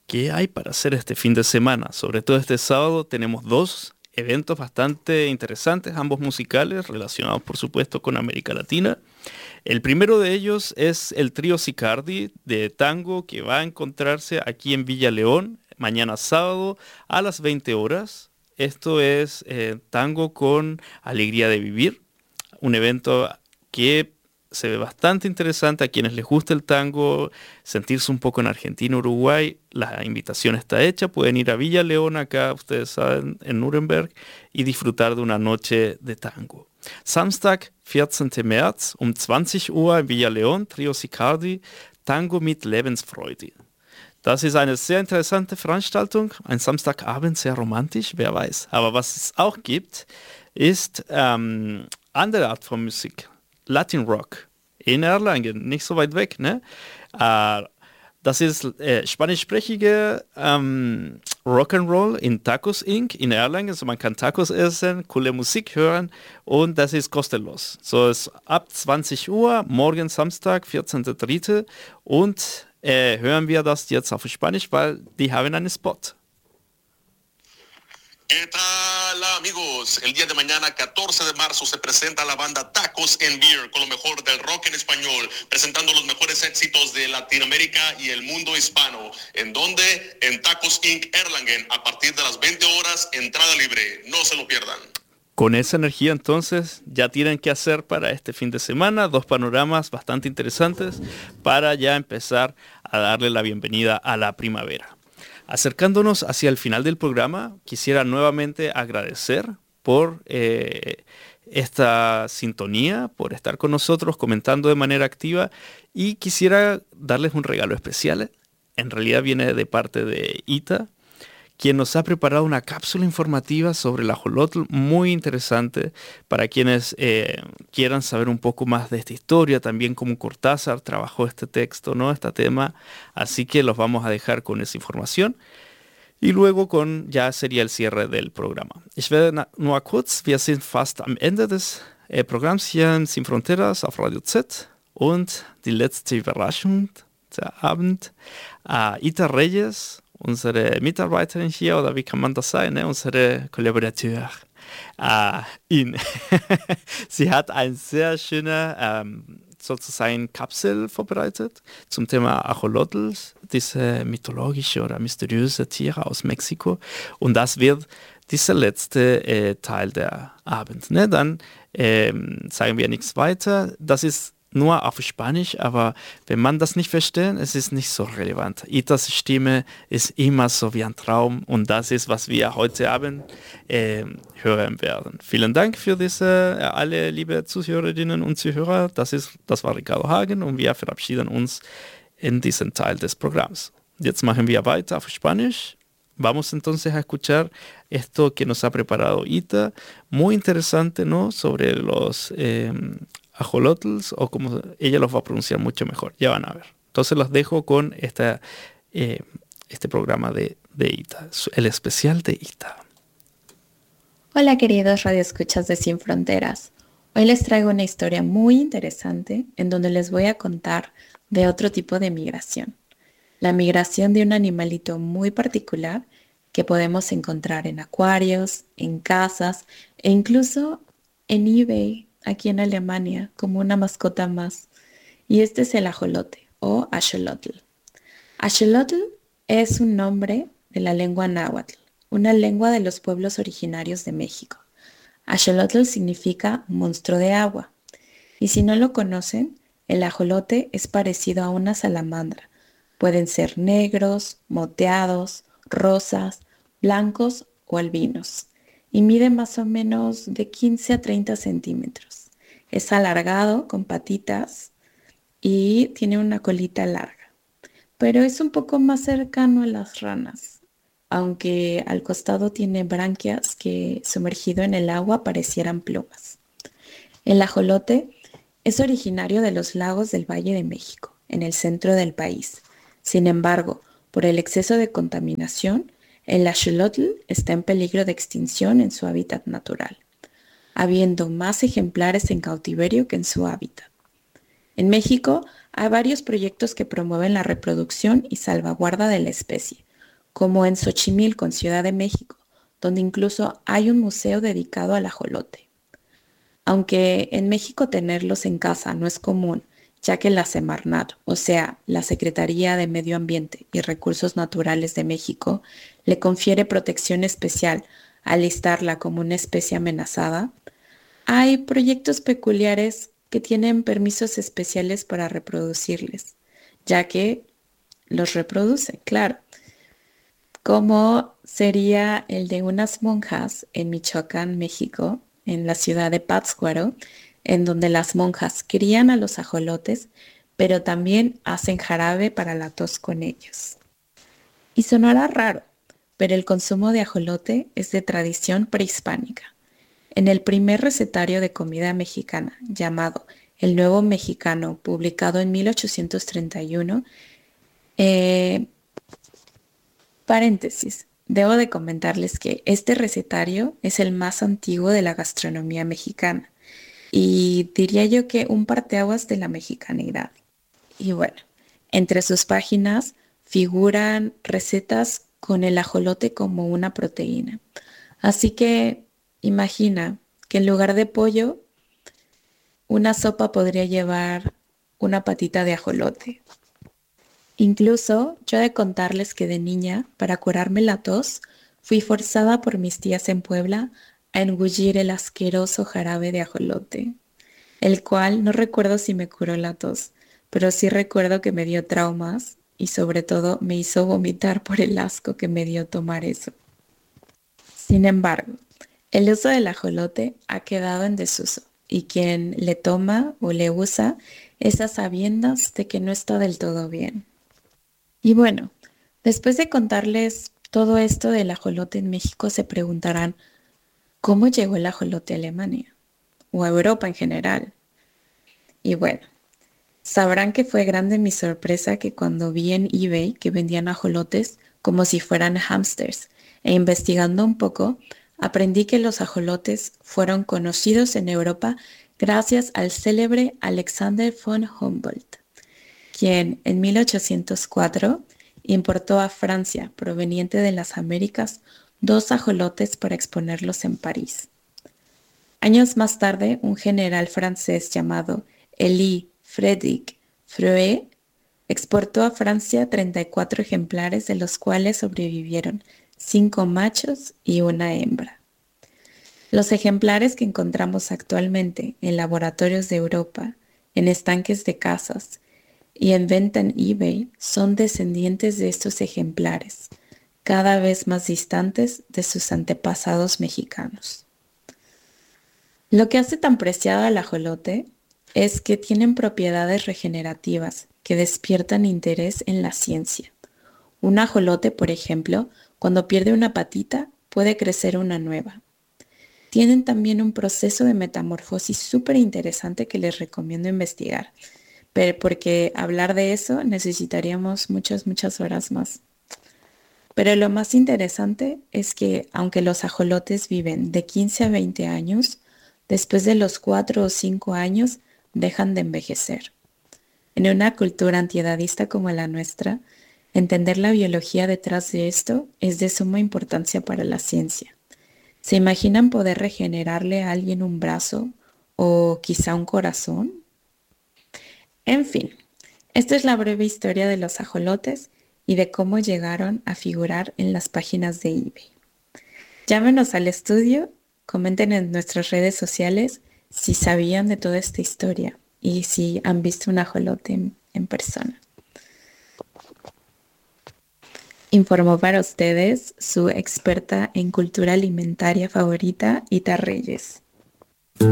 ¿Qué hay para hacer este fin de semana? Sobre todo este sábado tenemos dos eventos bastante interesantes, ambos musicales, relacionados por supuesto con América Latina. El primero de ellos es el trío Sicardi de tango que va a encontrarse aquí en Villa León mañana sábado a las 20 horas. Esto es tango con alegría de vivir, un evento que se ve bastante interesante a quienes les gusta el tango, sentirse un poco en Argentina, Uruguay. La invitación está hecha, pueden ir a Villa León, acá ustedes saben, en Nuremberg, y disfrutar de una noche de tango. Samstag, 14. März um 20 Uhr in Villa León, Trio Sicardi, Tango mit Lebensfreude. Das ist eine sehr interessante Veranstaltung, ein Samstagabend, sehr romantisch, wer weiß. Aber was es auch gibt, ist andere Art von Musik, Latin Rock in Erlangen, nicht so weit weg, ne? Äh, Das ist spanischsprachige Rock'n'Roll in Tacos Inc. in Erlangen. Also man kann Tacos essen, coole Musik hören und das ist kostenlos. So ist ab 20 Uhr, morgen Samstag, 14.3. Und hören wir das jetzt auf Spanisch, weil die haben einen Spot. ¿Qué tal, amigos? El día de mañana, 14 de marzo, se presenta la banda Tacos and Beer con lo mejor del rock en español, presentando los mejores éxitos de Latinoamérica y el mundo hispano. ¿En dónde? En Tacos Inc. Erlangen, a partir de las 20 horas, entrada libre. No se lo pierdan. Con esa energía entonces ya tienen que hacer para este fin de semana dos panoramas bastante interesantes para ya empezar a darle la bienvenida a la primavera. Acercándonos hacia el final del programa, quisiera nuevamente agradecer por esta sintonía, por estar con nosotros comentando de manera activa y quisiera darles un regalo especial. En realidad viene de parte de Ita, quien nos ha preparado una cápsula informativa sobre el ajolotl muy interesante para quienes quieran saber un poco más de esta historia, también cómo Cortázar trabajó este texto, ¿no? Este tema. Así que los vamos a dejar con esa información. Y luego ya sería el cierre del programa. Ich werde nur kurz, wir sind fast am Ende des Programms hier in Sin Fronteras auf Radio Z. Und die letzte Überraschung der Abend, Ita Reyes, unsere Mitarbeiterin hier, oder wie kann man das sagen, ne? Unsere Kollaborateur. Sie hat eine sehr schöne sozusagen Kapsel vorbereitet zum Thema Ajolotls, diese mythologische oder mysteriöse Tiere aus Mexiko. Und das wird dieser letzte Teil der Abend. Ne? Dann sagen wir nichts weiter. Das ist nur auf Spanisch, aber wenn man das nicht versteht, es ist nicht so relevant. Itas Stimme ist immer so wie ein Traum und das ist, was wir heute Abend hören werden. Vielen Dank für diese, alle liebe Zuhörerinnen und Zuhörer. Das war Ricardo Hagen und wir verabschieden uns in diesem Teil des Programms. Jetzt machen wir weiter auf Spanisch. Vamos entonces a escuchar esto que nos ha preparado Ita, muy interesante, ¿no? Sobre los ajolotls, o como ella los va a pronunciar mucho mejor. Ya van a ver. Entonces los dejo con este programa de Ita, el especial de Ita. Hola queridos radioescuchas de Sin Fronteras. Hoy les traigo una historia muy interesante en donde les voy a contar de otro tipo de migración. La migración de un animalito muy particular que podemos encontrar en acuarios, en casas e incluso en eBay aquí en Alemania como una mascota más. Y este es el ajolote o axolotl. Axolotl es un nombre de la lengua náhuatl, una lengua de los pueblos originarios de México. Axolotl significa monstruo de agua. Y si no lo conocen, el ajolote es parecido a una salamandra. Pueden ser negros, moteados, rosas, blancos o albinos. Y mide más o menos de 15 a 30 centímetros. Es alargado con patitas y tiene una colita larga. Pero es un poco más cercano a las ranas, aunque al costado tiene branquias que sumergido en el agua parecieran plumas. El ajolote es originario de los lagos del Valle de México, en el centro del país. Sin embargo, por el exceso de contaminación, el axolotl está en peligro de extinción en su hábitat natural, habiendo más ejemplares en cautiverio que en su hábitat. En México hay varios proyectos que promueven la reproducción y salvaguarda de la especie, como en Xochimilco, en Ciudad de México, donde incluso hay un museo dedicado al ajolote. Aunque en México tenerlos en casa no es común, ya que la Semarnat, o sea, la Secretaría de Medio Ambiente y Recursos Naturales de México, le confiere protección especial al listarla como una especie amenazada, hay proyectos peculiares que tienen permisos especiales para reproducirles, ya que los reproducen, claro, como sería el de unas monjas en Michoacán, México, en la ciudad de Pátzcuaro, en donde las monjas crían a los ajolotes, pero también hacen jarabe para la tos con ellos. Y sonará raro, pero el consumo de ajolote es de tradición prehispánica. En el primer recetario de comida mexicana, llamado El Nuevo Mexicano, publicado en 1831, paréntesis, debo de comentarles que este recetario es el más antiguo de la gastronomía mexicana y diría yo que un parteaguas de la mexicanidad. Y bueno, entre sus páginas figuran recetas con el ajolote como una proteína. Así que imagina que en lugar de pollo, una sopa podría llevar una patita de ajolote. Incluso yo he de contarles que de niña, para curarme la tos, fui forzada por mis tías en Puebla a engullir el asqueroso jarabe de ajolote, el cual no recuerdo si me curó la tos, pero sí recuerdo que me dio traumas y sobre todo me hizo vomitar por el asco que me dio tomar eso. Sin embargo, el uso del ajolote ha quedado en desuso y quien le toma o le usa es a sabiendas de que no está del todo bien. Y bueno, después de contarles todo esto del ajolote en México, se preguntarán, ¿cómo llegó el ajolote a Alemania? O a Europa en general. Y bueno, sabrán que fue grande mi sorpresa que cuando vi en eBay que vendían ajolotes como si fueran hámsters, e investigando un poco, aprendí que los ajolotes fueron conocidos en Europa gracias al célebre Alexander von Humboldt, quien en 1804 importó a Francia, proveniente de las Américas, 2 ajolotes para exponerlos en París. Años más tarde, un general francés llamado Élie Frédéric Freuet exportó a Francia 34 ejemplares, de los cuales sobrevivieron 5 machos y una hembra. Los ejemplares que encontramos actualmente en laboratorios de Europa, en estanques de casas y en venta en eBay son descendientes de estos ejemplares, cada vez más distantes de sus antepasados mexicanos. Lo que hace tan preciado al ajolote es que tienen propiedades regenerativas que despiertan interés en la ciencia. Un ajolote, por ejemplo, cuando pierde una patita, puede crecer una nueva. Tienen también un proceso de metamorfosis súper interesante que les recomiendo investigar, pero porque hablar de eso necesitaríamos muchas horas más. Pero lo más interesante es que aunque los ajolotes viven de 15 a 20 años, después de los 4 o 5 años dejan de envejecer. En una cultura antiedadista como la nuestra, entender la biología detrás de esto es de suma importancia para la ciencia. ¿Se imaginan poder regenerarle a alguien un brazo o quizá un corazón? En fin, esta es la breve historia de los ajolotes y de cómo llegaron a figurar en las páginas de eBay. Llámenos al estudio, comenten en nuestras redes sociales si sabían de toda esta historia y si han visto un ajolote en persona. Informó para ustedes su experta en cultura alimentaria favorita, Ita Reyes.